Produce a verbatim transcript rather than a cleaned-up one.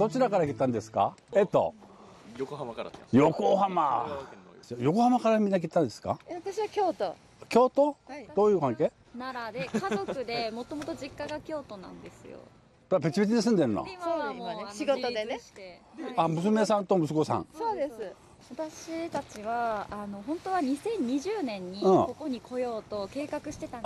どちらから来たんですか？えっと、 横浜から来ました。 横浜。横浜からみんな来たんですか？ 私は京都。 京都？ はい。 どういう関係？ 奈良で家族でもともと実家が京都なんですよ。 別々に住んでんの？ 今はもうそう今ねあの仕事でね自立してはいあ、娘さんと息子さん。 そうです。 私たちはあの本当はにせんにじゅうねんにうんここに来ようと計画してたん